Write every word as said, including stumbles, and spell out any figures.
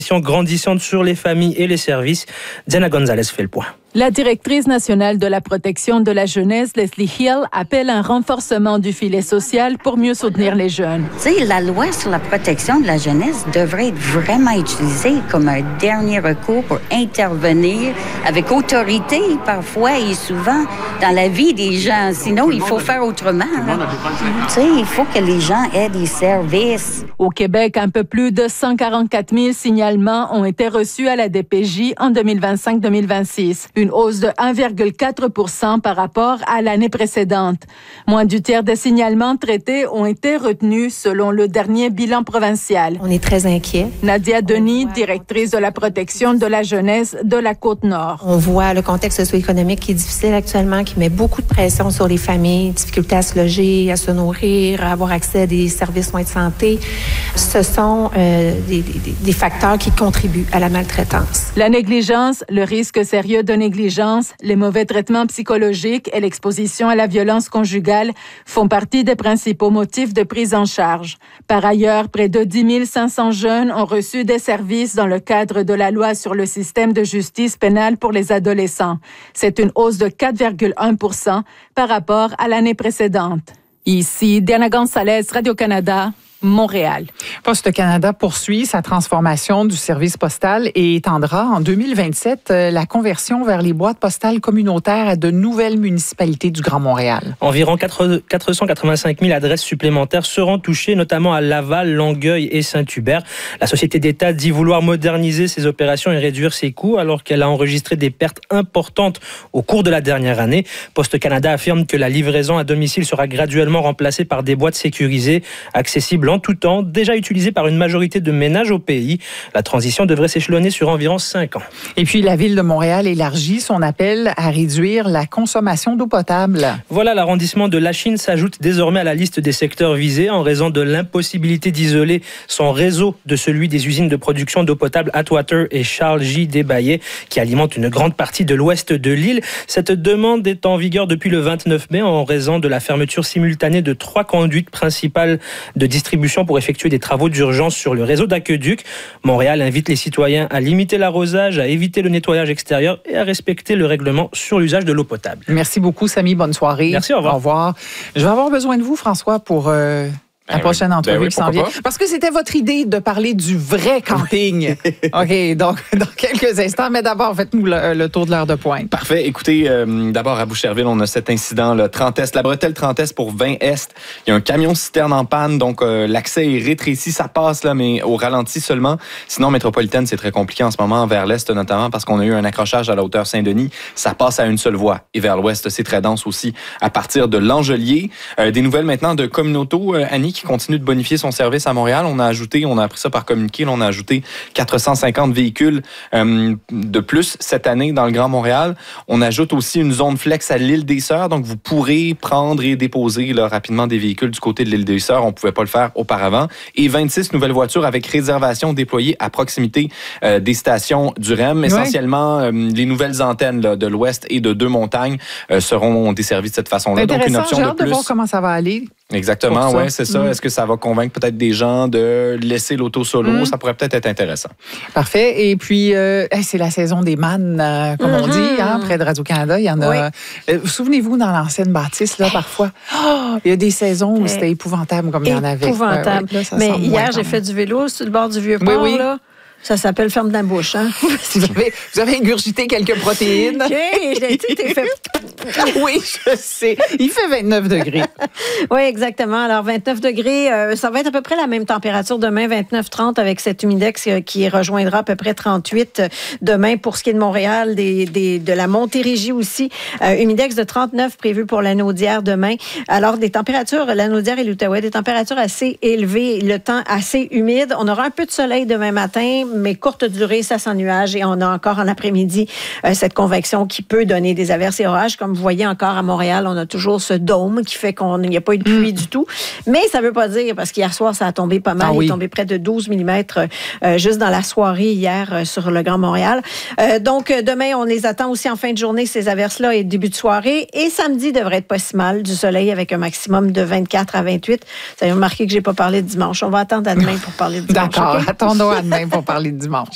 grandissante sur les familles et les services. Diana Gonzalez fait le point. La directrice nationale de la protection de la jeunesse, Leslie Hill, appelle un renforcement du filet social pour mieux soutenir les jeunes. Tu sais, la loi sur la protection de la jeunesse devrait être vraiment utilisée comme un dernier recours pour intervenir avec autorité, parfois et souvent, dans la vie des gens. Sinon, il faut faire autrement. Tu sais, il faut que les gens aient des services. Au Québec, un peu plus de cent quarante-quatre mille signalements ont été reçus à la D P J en deux mille vingt-cinq deux mille vingt-six. Une hausse de un virgule quatre pour cent par rapport à l'année précédente. Moins du tiers des signalements traités ont été retenus selon le dernier bilan provincial. On est très inquiets. Nadia Denis, directrice de la protection de la jeunesse de la Côte-Nord. On voit le contexte socio-économique qui est difficile actuellement, qui met beaucoup de pression sur les familles, difficulté à se loger, à se nourrir, à avoir accès à des services soins de santé. Ce sont euh, des, des, des facteurs qui contribuent à la maltraitance. La négligence, le risque sérieux de négligence, les mauvais traitements psychologiques et l'exposition à la violence conjugale font partie des principaux motifs de prise en charge. Par ailleurs, près de dix mille cinq cents jeunes ont reçu des services dans le cadre de la loi sur le système de justice pénale pour les adolescents. C'est une hausse de quatre virgule un pour cent par rapport à l'année précédente. Ici, Diana Gonzalez, Radio-Canada. Montréal. Poste Canada poursuit sa transformation du service postal et étendra en deux mille vingt-sept la conversion vers les boîtes postales communautaires à de nouvelles municipalités du Grand Montréal. Environ quatre cent quatre-vingt-cinq mille adresses supplémentaires seront touchées, notamment à Laval, Longueuil et Saint-Hubert. La Société d'État dit vouloir moderniser ses opérations et réduire ses coûts alors qu'elle a enregistré des pertes importantes au cours de la dernière année. Poste Canada affirme que la livraison à domicile sera graduellement remplacée par des boîtes sécurisées, accessibles en tout temps, déjà utilisé par une majorité de ménages au pays. La transition devrait s'échelonner sur environ cinq ans. Et puis, la Ville de Montréal élargit son appel à réduire la consommation d'eau potable. Voilà, l'arrondissement de Lachine s'ajoute désormais à la liste des secteurs visés en raison de l'impossibilité d'isoler son réseau de celui des usines de production d'eau potable Atwater et Charles J. Desbaillets, qui alimentent une grande partie de l'ouest de l'île. Cette demande est en vigueur depuis le vingt-neuf mai en raison de la fermeture simultanée de trois conduites principales de distribution pour effectuer des travaux d'urgence sur le réseau d'aqueduc. Montréal invite les citoyens à limiter l'arrosage, à éviter le nettoyage extérieur et à respecter le règlement sur l'usage de l'eau potable. Merci beaucoup, Samy. Bonne soirée. Merci, au revoir. Au revoir. Je vais avoir besoin de vous, François, pour... Euh... La ben prochaine oui. entrevue ben oui, qui s'en vient. Parce que c'était votre idée de parler du vrai camping. OK, donc dans quelques instants, mais d'abord, faites-nous le, le tour de l'heure de pointe. Parfait. Écoutez, euh, d'abord à Boucherville, on a cet incident, le trente Est, la bretelle trente Est pour vingt Est. Il y a un camion citerne en panne, donc euh, l'accès est rétréci, ça passe là, mais au ralenti seulement. Sinon, métropolitaine, c'est très compliqué en ce moment, vers l'Est notamment, parce qu'on a eu un accrochage à la hauteur Saint-Denis. Ça passe à une seule voie. Et vers l'Ouest, c'est très dense aussi à partir de l'Angelier. Euh, des nouvelles maintenant de Communauto, euh, Annie, qui continue de bonifier son service à Montréal. On a ajouté, on a appris ça par communiqué, là, on a ajouté quatre cent cinquante véhicules euh, de plus cette année dans le Grand Montréal. On ajoute aussi une zone flex à l'île des Sœurs, donc vous pourrez prendre et déposer là, rapidement des véhicules du côté de l'île des Sœurs. On ne pouvait pas le faire auparavant. Et vingt-six nouvelles voitures avec réservation déployées à proximité euh, des stations du R E M. Oui. Essentiellement, euh, les nouvelles antennes là, de l'Ouest et de Deux-Montagnes euh, seront desservies de cette façon-là. Donc une option de plus. De voir comment ça va aller. Exactement, oui, c'est ça. Mmh. Est-ce que ça va convaincre peut-être des gens de laisser l'auto solo? Mmh. Ça pourrait peut-être être intéressant. Parfait. Et puis, euh, c'est la saison des mannes, euh, comme mmh. on dit, hein, près de Radio-Canada. Il y en a. Oui. Euh, souvenez-vous, dans l'ancienne bâtisse, là, parfois, oh, il y a des saisons où c'était épouvantable comme il y en avait. Épouvantable. Ouais, ouais. Là, mais hier, j'ai fait du vélo sur le bord du Vieux-Port, oui, oui. là. Ça s'appelle ferme d'un bouche, hein? vous, avez, vous avez ingurgité quelques protéines. OK, j'ai été fait. Oui, je sais. Il fait vingt-neuf degrés. Oui, exactement. Alors, vingt-neuf degrés, euh, ça va être à peu près la même température demain, vingt-neuf trente, avec cet humidex euh, qui rejoindra à peu près trente-huit demain pour ce qui est de Montréal, des, des, de la Montérégie aussi. Euh, humidex de trente-neuf prévu pour la Naudière demain. Alors, des températures, la Naudière et l'Outaouais, des températures assez élevées, le temps assez humide. On aura un peu de soleil demain matin, mais courte durée, ça sans nuages. Et on a encore en après-midi euh, cette convection qui peut donner des averses et orages. Comme vous voyez encore à Montréal, on a toujours ce dôme qui fait qu'il n'y a pas eu de pluie mmh. du tout. Mais ça ne veut pas dire, parce qu'hier soir, ça a tombé pas mal. Ah oui. Il est tombé près de douze millimètres euh, juste dans la soirée hier euh, sur le Grand Montréal. Euh, donc, euh, demain, on les attend aussi en fin de journée, ces averses-là, et début de soirée. Et samedi devrait être pas si mal, du soleil avec un maximum de vingt-quatre à vingt-huit. Vous avez remarqué que je n'ai pas parlé de dimanche. On va attendre à demain pour parler de dimanche. D'accord, okay? Attendons à demain pour parler de dimanche.